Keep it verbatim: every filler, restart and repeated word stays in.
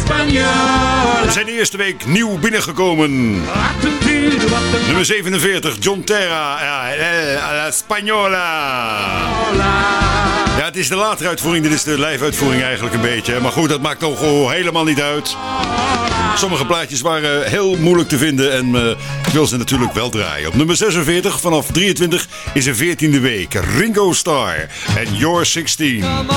We zijn de eerste week nieuw binnengekomen. Nummer zevenenveertig, John Terra, ja, La Spagnola. Ja, het is de latere uitvoering, dit is de live uitvoering eigenlijk een beetje. Maar goed, dat maakt nog oh, helemaal niet uit. Sommige plaatjes waren heel moeilijk te vinden en uh, ik wil ze natuurlijk wel draaien. Op nummer zesenveertig, vanaf drieëntwintig, is een veertiende week. Ringo Starr en You're zestien.